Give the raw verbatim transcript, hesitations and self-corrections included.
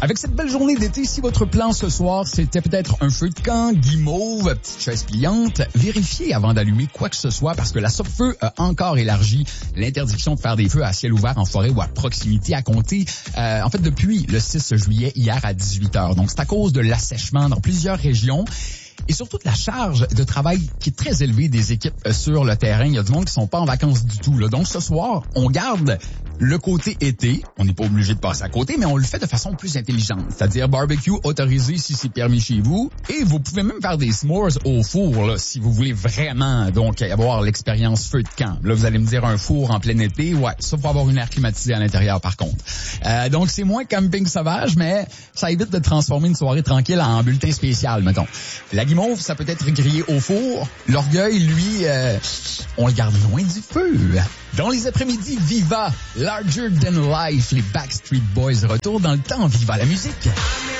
Avec cette belle journée d'été, si votre plan ce soir, c'était peut-être un feu de camp, guimauve, petite chaise pliante, vérifiez avant d'allumer quoi que ce soit parce que la Sopfeu a encore élargi l'interdiction de faire des feux à ciel ouvert en forêt ou à proximité à compter, euh, en fait, depuis le six juillet, hier à dix-huit heures. Donc, c'est à cause de l'assèchement dans plusieurs régions. Et surtout de la charge de travail qui est très élevée des équipes sur le terrain. Il y a du monde qui sont pas en vacances du tout, là. Donc ce soir, on garde le côté été. On n'est pas obligé de passer à côté, mais on le fait de façon plus intelligente. C'est-à-dire barbecue autorisé si c'est permis chez vous. Et vous pouvez même faire des s'mores au four, là, si vous voulez vraiment donc avoir l'expérience feu de camp. Là, vous allez me dire un four en plein été. Ouais, ça faut avoir une air climatisée à l'intérieur par contre. Euh, donc c'est moins camping sauvage, mais ça évite de transformer une soirée tranquille en bulletin spécial, mettons. La guimauve, ça peut être grillé au four. L'orgueil, lui, euh, on le garde loin du feu. Dans les après-midi, Viva, Larger Than Life, les Backstreet Boys retournent dans le temps. Viva la musique!